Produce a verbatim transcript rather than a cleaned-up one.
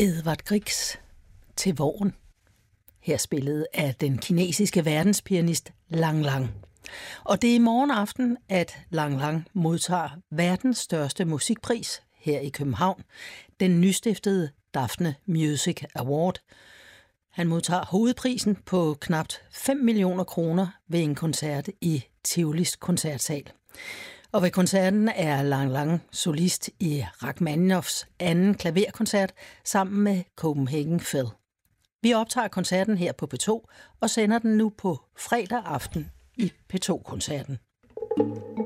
Edvard Griegs Til våren. Her spillet af den kinesiske verdenspianist Lang Lang. Og det er i morgen aften, at Lang Lang modtager verdens største musikpris her i København, den nystiftede Daphne Music Award. Han modtager hovedprisen på knapt fem millioner kroner ved en koncert i Tivolis koncertsal. Og ved koncerten er Lang Lang solist i Rachmaninoffs anden klaverkoncert sammen med Copenhagen Phil. Vi optager koncerten her på P to og sender den nu på fredag aften i P to-koncerten.